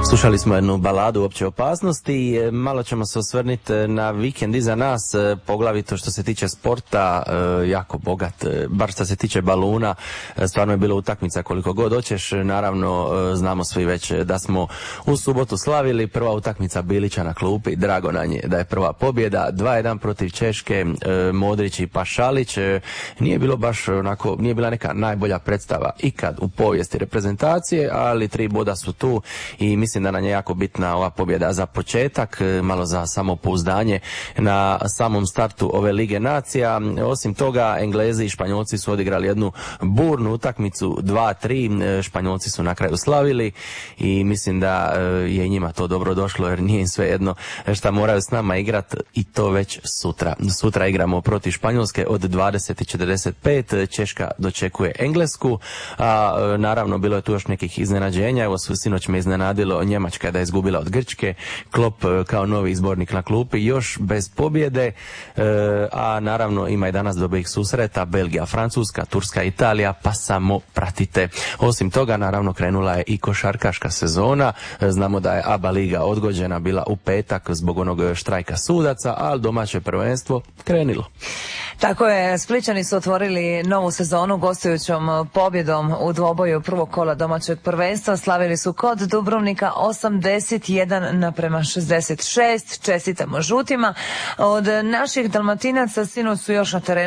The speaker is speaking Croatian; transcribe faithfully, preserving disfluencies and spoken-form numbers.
Slušali smo jednu baladu Opće opasnosti, malo ćemo se osvrniti na vikend iza nas, poglavito što se tiče sporta, jako bogat, bar što se tiče baluna, stvarno je bilo utakmica koliko god hoćeš, naravno znamo svi već da smo u subotu slavili, prva utakmica Bilića na klupi, drago nam je da je prva pobjeda, dva jedan protiv Češke, Modrić i Pašalić, nije bilo baš onako, nije bila neka najbolja predstava ikad u povijesti reprezentacije, ali tri boda su tu i mislim da nam je jako bitna ova pobjeda za početak, malo za samopouzdanje na samom startu ove Lige nacija. Osim toga, Englezi i Španjolci su odigrali jednu burnu utakmicu dva tri, Španjolci su na kraju slavili i mislim da je i njima to dobro došlo jer nije im svejedno šta moraju s nama igrati i to već sutra. Sutra igramo protiv Španjolske od dvadeset i četrdeset pet, Češka dočekuje Englesku, a naravno bilo je tu još nekih iznenađenja, evo sinoć me iznenadilo Njemačka da je izgubila od Grčke, Klopp kao novi izbornik na klupi još bez pobjede, a naravno ima i danas dobrih susreta, Belgija, Francuska, Turska, Italija, pa samo pratite. Osim toga, naravno krenula je i košarkaška sezona, znamo da je A B A liga odgođena bila u petak zbog onog štrajka sudaca, ali domaće prvenstvo krenilo. Tako je, Splićani su otvorili novu sezonu gostujućom pobjedom u dvoboju prvog kola domaćeg prvenstva, slavili su kod Dubrovnika osamdeset jedan naprema šezdeset šest, čestitamo žutima. Od naših Dalmatinaca sinoć su još na terenu